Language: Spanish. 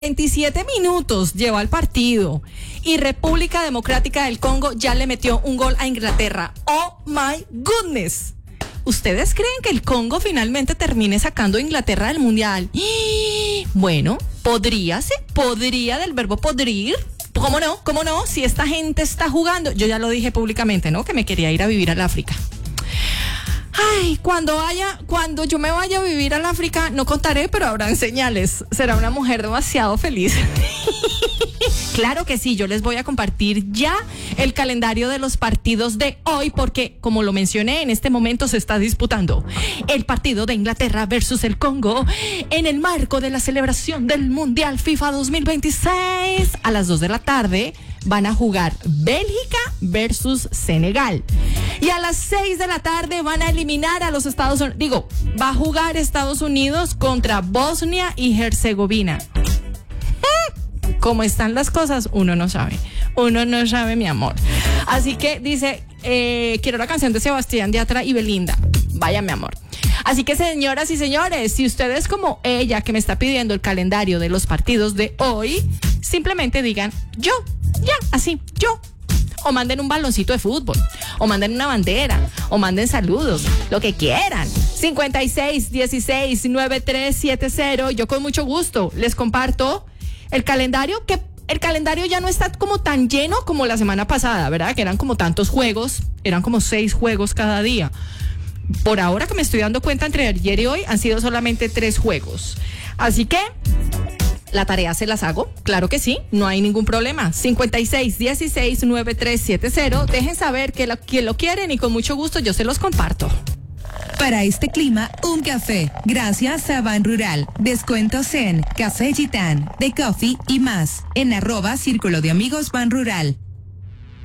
27 minutos lleva el partido y República Democrática del Congo ya le metió un gol a Inglaterra. ¡Oh, my goodness! ¿Ustedes creen que el Congo finalmente termine sacando a Inglaterra del Mundial? Bueno, podría del verbo podrir. ¿Cómo no? ¿Cómo no? Si esta gente está jugando, yo ya lo dije públicamente, ¿no? Que me quería ir a vivir al África. Ay, cuando yo me vaya a vivir al África, no contaré, pero habrán señales. Será una mujer demasiado feliz. Claro que sí, yo les voy a compartir ya el calendario de los partidos de hoy, porque, como lo mencioné, en este momento se está disputando el partido de Inglaterra versus el Congo en el marco de la celebración del Mundial FIFA 2026. A las 2 de la tarde van a jugar Bélgica versus Senegal. Y a las 6 de la tarde van a eliminar a los Estados Unidos. Va a jugar Estados Unidos contra Bosnia y Herzegovina. ¿Cómo están las cosas? Uno no sabe, mi amor. Así que dice, quiero la canción de Sebastián Yatra y Belinda. Vaya, mi amor. Así que, señoras y señores, si ustedes como ella que me está pidiendo el calendario de los partidos de hoy, simplemente digan yo, ya, así, yo. O manden un baloncito de fútbol, o manden una bandera, o manden saludos, lo que quieran. 56169370. Yo con mucho gusto les comparto el calendario, que el calendario ya no está como tan lleno como la semana pasada, ¿verdad? Que eran como tantos juegos, eran como 6 juegos cada día. Por ahora que me estoy dando cuenta, entre ayer y hoy han sido solamente 3 juegos. Así que la tarea se las hago, claro que sí, no hay ningún problema. 56169370. Dejen saber que lo quieren y con mucho gusto yo se los comparto. Para este clima, un café. Gracias a Ban Rural. Descuentos en Café Gitán, The Coffee y más. En @Círculo de Amigos Ban Rural.